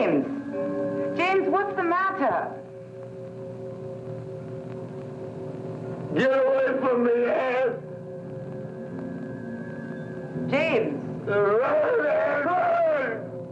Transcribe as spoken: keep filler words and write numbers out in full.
James! James, what's the matter? Get away from me, Ed! James! Run, Ed, run!